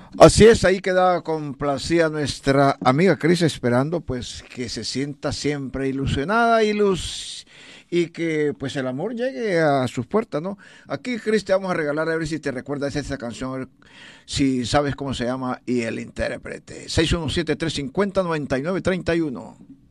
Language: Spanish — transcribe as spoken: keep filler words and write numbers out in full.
Así es, ahí queda complacida nuestra amiga Cris, esperando pues que se sienta siempre ilusionada y luz y que pues el amor llegue a sus puertas, ¿no? Aquí Cris te vamos a regalar a ver si te recuerdas esta canción, a ver si sabes cómo se llama y el intérprete. seis uno siete, tres cinco cero, nueve nueve tres uno.